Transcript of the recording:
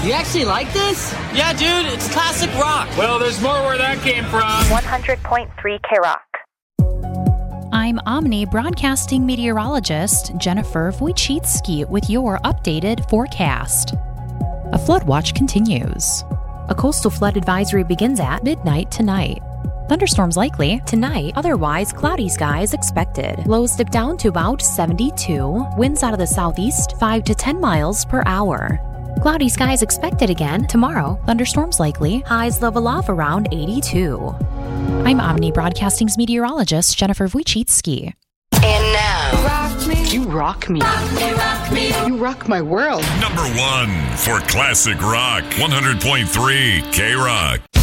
You actually like this? Yeah, dude, it's classic rock. Well, there's more where that came from. 100.3 K-Rock. I'm Omni broadcasting meteorologist Jennifer Wojcicki with your updated forecast. A flood watch continues. A coastal flood advisory begins at midnight tonight. Thunderstorms likely tonight, otherwise cloudy skies expected. Lows dip down to about 72. Winds out of the southeast 5 to 10 miles per hour. Cloudy skies expected again tomorrow. Thunderstorms likely. Highs level off around 82. I'm Omni Broadcasting's meteorologist Jennifer Wojcicki. And now, Rock me. You rock me. Rock me, rock me. You rock my world. Number 1 for classic rock, 100.3 K-Rock.